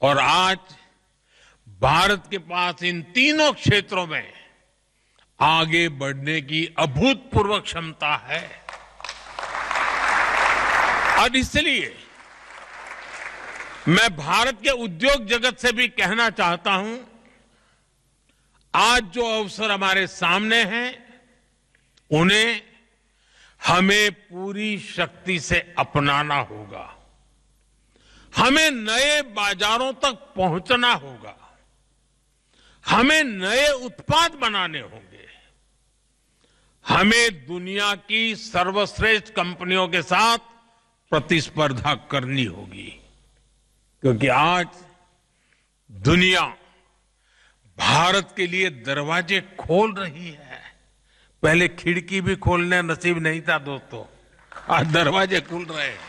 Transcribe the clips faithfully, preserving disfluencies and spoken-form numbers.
और आज भारत के पास इन तीनों क्षेत्रों में आगे बढ़ने की अभूतपूर्व क्षमता है। और इसलिए मैं भारत के उद्योग जगत से भी कहना चाहता हूं, आज जो अवसर हमारे सामने हैं उन्हें हमें पूरी शक्ति से अपनाना होगा। हमें नए बाजारों तक पहुंचना होगा। हमें नए उत्पाद बनाने होंगे। हमें दुनिया की सर्वश्रेष्ठ कंपनियों के साथ प्रतिस्पर्धा करनी होगी, क्योंकि आज दुनिया भारत के लिए दरवाजे खोल रही है। पहले खिड़की भी खोलने नसीब नहीं था दोस्तों, आज दरवाजे खुल रहे हैं।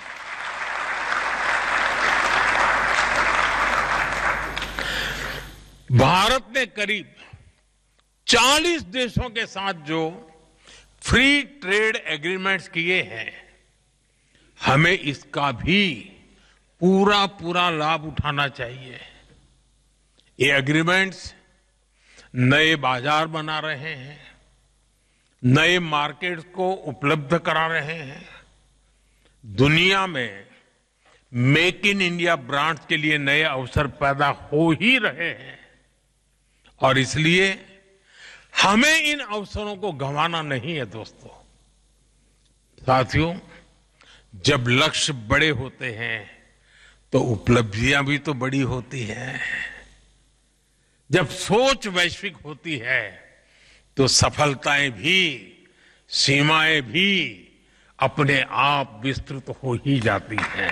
भारत ने करीब चालीस देशों के साथ जो फ्री ट्रेड एग्रीमेंट्स किए हैं, हमें इसका भी पूरा पूरा लाभ उठाना चाहिए। ये एग्रीमेंट्स नए बाजार बना रहे हैं, नए मार्केट्स को उपलब्ध करा रहे हैं, दुनिया में मेक इन इंडिया ब्रांड्स के लिए नए अवसर पैदा हो ही रहे हैं। और इसलिए हमें इन अवसरों को गंवाना नहीं है दोस्तों। साथियों, जब लक्ष्य बड़े होते हैं तो उपलब्धियां भी तो बड़ी होती हैं। जब सोच वैश्विक होती है तो सफलताएं भी, सीमाएं भी अपने आप विस्तृत हो ही जाती हैं।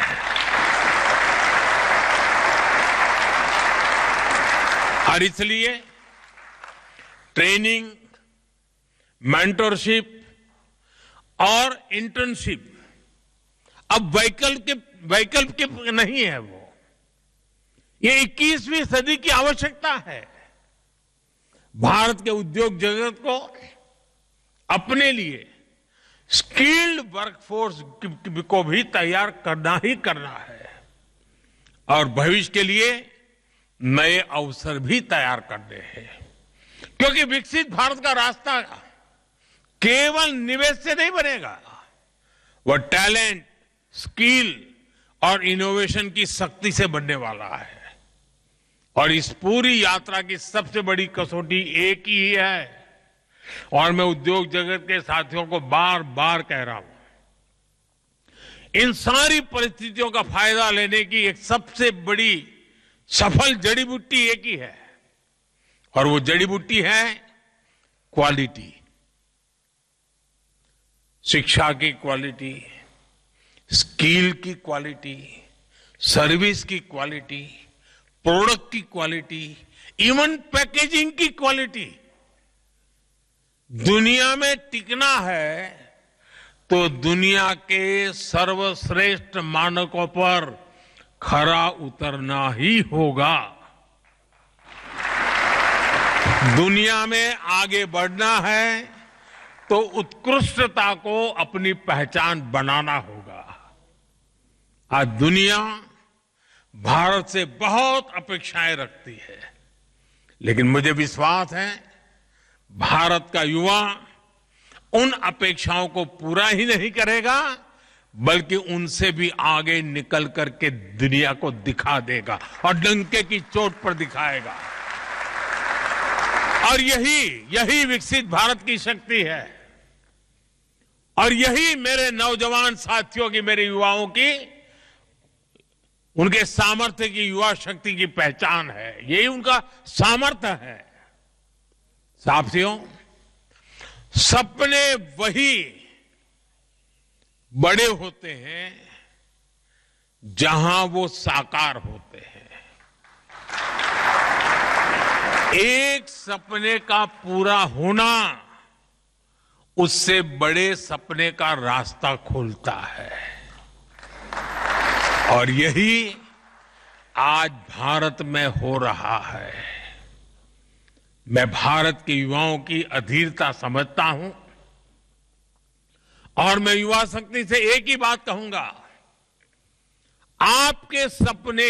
और इसलिए ट्रेनिंग, मेंटरशिप और इंटर्नशिप अब वैकल्पिक वैकल्पिक नहीं है। वो ये इक्कीसवीं सदी की आवश्यकता है। भारत के उद्योग जगत को अपने लिए स्किल्ड वर्कफोर्स को भी तैयार करना ही करना है और भविष्य के लिए नए अवसर भी तैयार करने हैं। क्योंकि विकसित भारत का रास्ता केवल निवेश से नहीं बनेगा, वह टैलेंट, स्किल और इनोवेशन की शक्ति से बनने वाला है। और इस पूरी यात्रा की सबसे बड़ी कसौटी एक ही है, और मैं उद्योग जगत के साथियों को बार बार कह रहा हूं, इन सारी परिस्थितियों का फायदा लेने की एक सबसे बड़ी सफल जड़ी बूटी एक ही है, और वो जड़ी बूटी है क्वालिटी। शिक्षा की क्वालिटी, स्किल की क्वालिटी, सर्विस की क्वालिटी, प्रोडक्ट की क्वालिटी, इवन पैकेजिंग की क्वालिटी। दुनिया में टिकना है तो दुनिया के सर्वश्रेष्ठ मानकों पर खरा उतरना ही होगा। दुनिया में आगे बढ़ना है तो उत्कृष्टता को अपनी पहचान बनाना होगा। आज दुनिया भारत से बहुत अपेक्षाएं रखती है, लेकिन मुझे विश्वास है भारत का युवा उन अपेक्षाओं को पूरा ही नहीं करेगा, बल्कि उनसे भी आगे निकल करके दुनिया को दिखा देगा और डंके की चोट पर दिखाएगा। और यही यही विकसित भारत की शक्ति है, और यही मेरे नौजवान साथियों की, मेरे युवाओं की, उनके सामर्थ्य की, युवा शक्ति की पहचान है। यही उनका सामर्थ्य है। साथियों, सपने वही बड़े होते हैं जहां वो साकार होते हैं। एक सपने का पूरा होना उससे बड़े सपने का रास्ता खोलता है, और यही आज भारत में हो रहा है। मैं भारत के युवाओं की अधीरता समझता हूं, और मैं युवा शक्ति से एक ही बात कहूंगा, आपके सपने